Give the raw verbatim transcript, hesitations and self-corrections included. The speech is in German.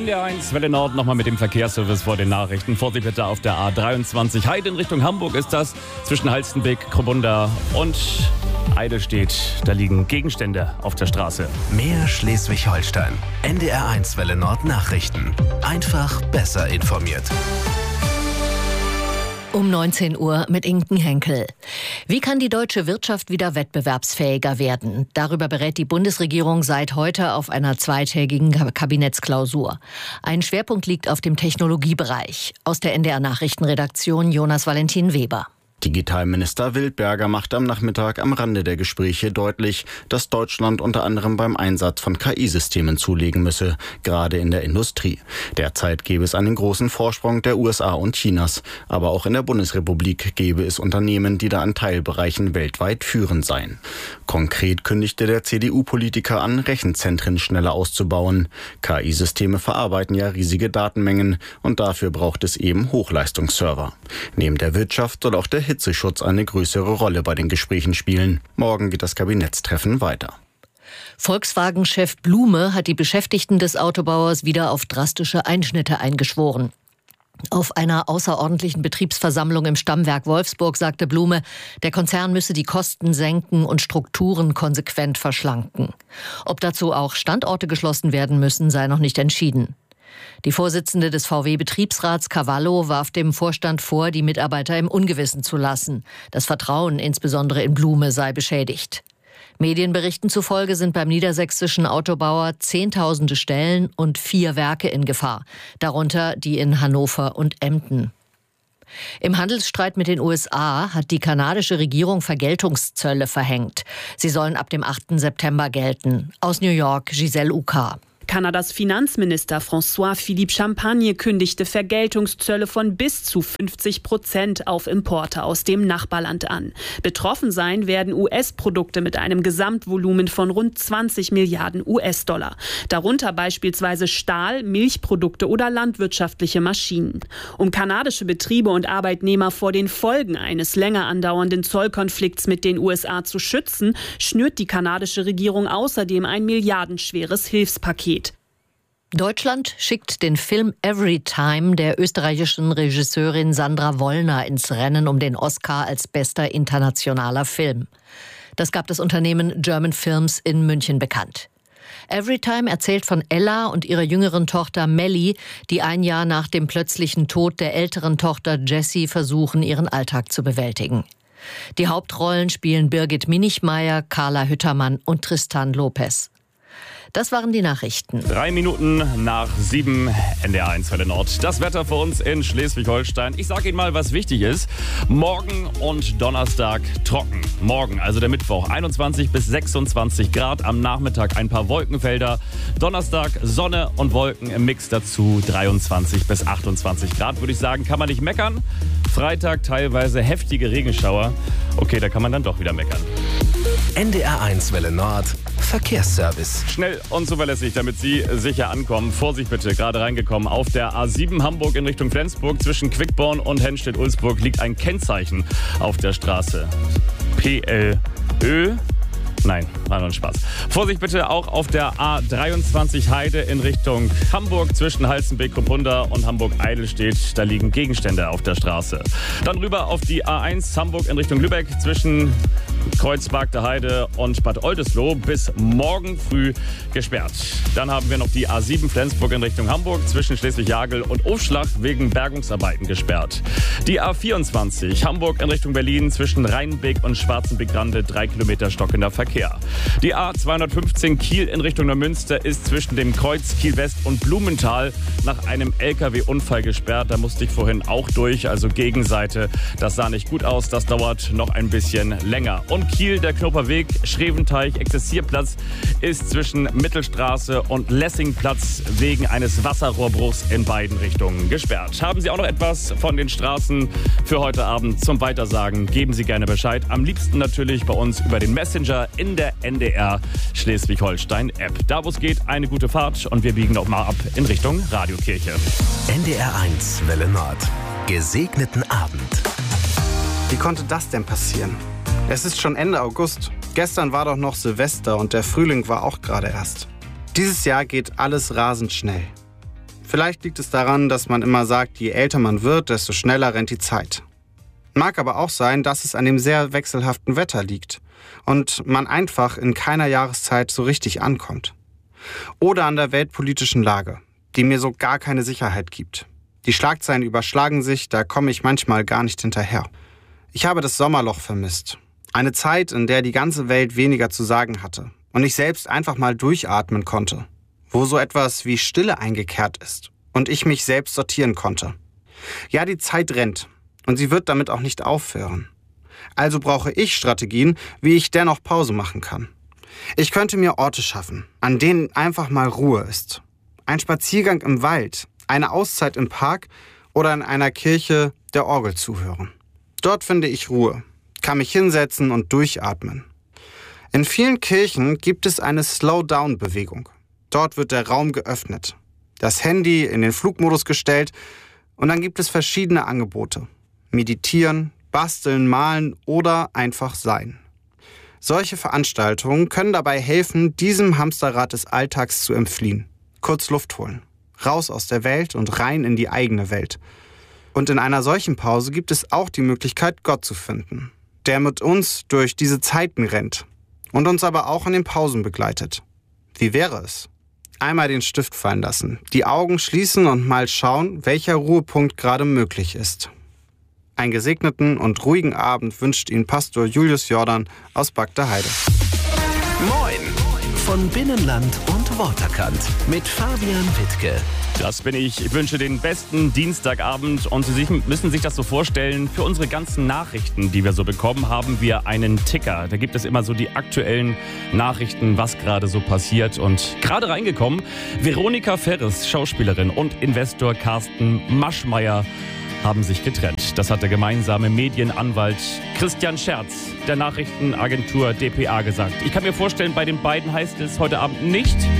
D R eins, Welle Nord, nochmal mit dem Verkehrsservice vor den Nachrichten. Vorsicht bitte auf der A dreiundzwanzig. Heide in Richtung Hamburg ist das. Zwischen Halstenbeck, Krobunda und Eidelstedt. Da liegen Gegenstände auf der Straße. Mehr Schleswig-Holstein. N D R eins Welle Nord Nachrichten. Einfach besser informiert. Um neunzehn Uhr mit Inken Henkel. Wie kann die deutsche Wirtschaft wieder wettbewerbsfähiger werden? Darüber berät die Bundesregierung seit heute auf einer zweitägigen Kabinettsklausur. Ein Schwerpunkt liegt auf dem Technologiebereich. Aus der N D R-Nachrichtenredaktion Jonas Valentin Weber. Digitalminister Wildberger macht am Nachmittag am Rande der Gespräche deutlich, dass Deutschland unter anderem beim Einsatz von K I-Systemen zulegen müsse, gerade in der Industrie. Derzeit gäbe es einen großen Vorsprung der U S A und Chinas, aber auch in der Bundesrepublik gäbe es Unternehmen, die da an Teilbereichen weltweit führend seien. Konkret kündigte der C D U-Politiker an, Rechenzentren schneller auszubauen. K I-Systeme verarbeiten ja riesige Datenmengen und dafür braucht es eben Hochleistungsserver. Neben der Wirtschaft soll auch der Hitzeschutz eine größere Rolle bei den Gesprächen spielen. Morgen geht das Kabinettstreffen weiter. Volkswagen-Chef Blume hat die Beschäftigten des Autobauers wieder auf drastische Einschnitte eingeschworen. Auf einer außerordentlichen Betriebsversammlung im Stammwerk Wolfsburg sagte Blume, der Konzern müsse die Kosten senken und Strukturen konsequent verschlanken. Ob dazu auch Standorte geschlossen werden müssen, sei noch nicht entschieden. Die Vorsitzende des V W-Betriebsrats Cavallo warf dem Vorstand vor, die Mitarbeiter im Ungewissen zu lassen. Das Vertrauen insbesondere in Blume sei beschädigt. Medienberichten zufolge sind beim niedersächsischen Autobauer Zehntausende Stellen und vier Werke in Gefahr, darunter die in Hannover und Emden. Im Handelsstreit mit den U S A hat die kanadische Regierung Vergeltungszölle verhängt. Sie sollen ab dem achten September gelten. Aus New York, Giselle Uka. Kanadas Finanzminister François-Philippe Champagne kündigte Vergeltungszölle von bis zu fünfzig Prozent auf Importe aus dem Nachbarland an. Betroffen sein werden U S-Produkte mit einem Gesamtvolumen von rund zwanzig Milliarden U S-Dollar. Darunter beispielsweise Stahl, Milchprodukte oder landwirtschaftliche Maschinen. Um kanadische Betriebe und Arbeitnehmer vor den Folgen eines länger andauernden Zollkonflikts mit den U S A zu schützen, schnürt die kanadische Regierung außerdem ein milliardenschweres Hilfspaket. Deutschland schickt den Film Everytime der österreichischen Regisseurin Sandra Wollner ins Rennen um den Oscar als bester internationaler Film. Das gab das Unternehmen German Films in München bekannt. Everytime erzählt von Ella und ihrer jüngeren Tochter Melly, die ein Jahr nach dem plötzlichen Tod der älteren Tochter Jessie versuchen, ihren Alltag zu bewältigen. Die Hauptrollen spielen Birgit Minichmeier, Carla Hüttermann und Tristan Lopez. Das waren die Nachrichten. Drei Minuten nach sieben, N D R eins Welle Nord. Das Wetter für uns in Schleswig-Holstein. Ich sage Ihnen mal, was wichtig ist. Morgen und Donnerstag trocken. Morgen, also der Mittwoch, einundzwanzig bis sechsundzwanzig Grad. Am Nachmittag ein paar Wolkenfelder. Donnerstag Sonne und Wolken im Mix dazu. dreiundzwanzig bis achtundzwanzig Grad, würde ich sagen, kann man nicht meckern. Freitag teilweise heftige Regenschauer. Okay, da kann man dann doch wieder meckern. N D R eins Welle Nord. Verkehrsservice. Schnell und zuverlässig, damit Sie sicher ankommen. Vorsicht bitte, gerade reingekommen. Auf der A sieben Hamburg in Richtung Flensburg zwischen Quickborn und Hennstedt-Ulzburg liegt ein Kennzeichen auf der Straße. P L Ö. Nein, war nur ein Spaß. Vorsicht bitte auch auf der A dreiundzwanzig Heide in Richtung Hamburg zwischen Halstenbeck-Kopunda und Hamburg-Eidelstedt. Da liegen Gegenstände auf der Straße. Dann rüber auf die A eins Hamburg in Richtung Lübeck zwischen Kreuzberg der Heide und Bad Oldesloe bis morgen früh gesperrt. Dann haben wir noch die A sieben Flensburg in Richtung Hamburg zwischen Schleswig-Jagel und Aufschlag wegen Bergungsarbeiten gesperrt. Die A vierundzwanzig Hamburg in Richtung Berlin zwischen Rheinbeck und Schwarzenbeck-Rande drei Kilometer stockender Verkehr. Die A zweihundertfünfzehn Kiel in Richtung Neumünster ist zwischen dem Kreuz Kiel West und Blumenthal nach einem L K W-Unfall gesperrt. Da musste ich vorhin auch durch, also Gegenseite. Das sah nicht gut aus, das dauert noch ein bisschen länger. Und Kiel, der Knoperweg, Schreventeich, Exzessierplatz ist zwischen Mittelstraße und Lessingplatz wegen eines Wasserrohrbruchs in beiden Richtungen gesperrt. Haben Sie auch noch etwas von den Straßen für heute Abend zum Weitersagen? Geben Sie gerne Bescheid. Am liebsten natürlich bei uns über den Messenger in der N D R Schleswig-Holstein-App. Da, wo es geht, eine gute Fahrt und wir biegen noch mal ab in Richtung Radiokirche. N D R eins Welle Nord. Gesegneten Abend. Wie konnte das denn passieren? Es ist schon Ende August. Gestern war doch noch Silvester und der Frühling war auch gerade erst. Dieses Jahr geht alles rasend schnell. Vielleicht liegt es daran, dass man immer sagt, je älter man wird, desto schneller rennt die Zeit. Mag aber auch sein, dass es an dem sehr wechselhaften Wetter liegt und man einfach in keiner Jahreszeit so richtig ankommt. Oder an der weltpolitischen Lage, die mir so gar keine Sicherheit gibt. Die Schlagzeilen überschlagen sich, da komme ich manchmal gar nicht hinterher. Ich habe das Sommerloch vermisst. Eine Zeit, in der die ganze Welt weniger zu sagen hatte und ich selbst einfach mal durchatmen konnte. Wo so etwas wie Stille eingekehrt ist und ich mich selbst sortieren konnte. Ja, die Zeit rennt und sie wird damit auch nicht aufhören. Also brauche ich Strategien, wie ich dennoch Pause machen kann. Ich könnte mir Orte schaffen, an denen einfach mal Ruhe ist. Ein Spaziergang im Wald, eine Auszeit im Park oder in einer Kirche der Orgel zuhören. Dort finde ich Ruhe, kann mich hinsetzen und durchatmen. In vielen Kirchen gibt es eine Slow-Down-Bewegung. Dort wird der Raum geöffnet, das Handy in den Flugmodus gestellt und dann gibt es verschiedene Angebote. Meditieren, basteln, malen oder einfach sein. Solche Veranstaltungen können dabei helfen, diesem Hamsterrad des Alltags zu entfliehen. Kurz Luft holen, raus aus der Welt und rein in die eigene Welt. Und in einer solchen Pause gibt es auch die Möglichkeit, Gott zu finden, der mit uns durch diese Zeiten rennt und uns aber auch in den Pausen begleitet. Wie wäre es? Einmal den Stift fallen lassen, die Augen schließen und mal schauen, welcher Ruhepunkt gerade möglich ist. Einen gesegneten und ruhigen Abend wünscht Ihnen Pastor Julius Jordan aus Bagda Heide. Moin von Binnenland und Waterkant mit Fabian Wittke. Das bin ich. Ich wünsche den besten Dienstagabend und Sie müssen sich das so vorstellen, für unsere ganzen Nachrichten, die wir so bekommen, haben wir einen Ticker. Da gibt es immer so die aktuellen Nachrichten, was gerade so passiert. Und gerade reingekommen, Veronika Ferres, Schauspielerin, und Investor Carsten Maschmeyer haben sich getrennt. Das hat der gemeinsame Medienanwalt Christian Scherz der Nachrichtenagentur D P A gesagt. Ich kann mir vorstellen, bei den beiden heißt es heute Abend nicht: